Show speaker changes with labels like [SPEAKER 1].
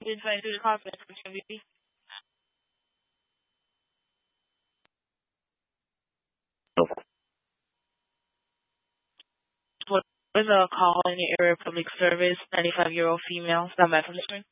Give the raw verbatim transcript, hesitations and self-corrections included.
[SPEAKER 1] You're trying to do the conference with M V P. What is a call in the area public service, ninety-five year old female, not back from the screen.